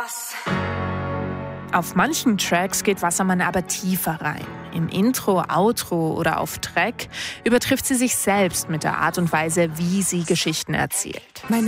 Auf manchen Tracks geht Wassermann aber tiefer rein. Im Intro, Outro oder auf Track übertrifft sie sich selbst mit der Art und Weise, wie sie Geschichten erzählt.